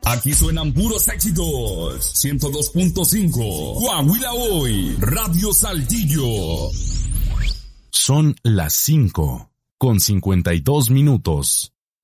Aquí suenan puros éxitos. 102.5. Coahuila Hoy. Radio Saltillo. Son las 5:52.